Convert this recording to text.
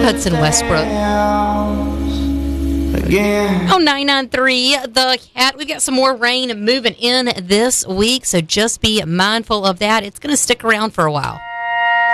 Hudson Westbrook. On 993, The Cat. We've got some more rain moving in this week, so just be mindful of that. It's going to stick around for a while.